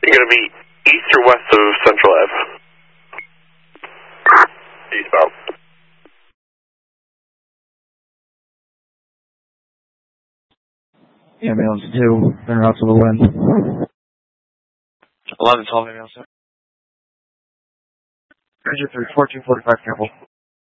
You're going to be east or west of Central Ave? Eastbound. Ambulance 2, en route to the wind. 11-12 ambulance 2. Ranger 3, 4245, careful.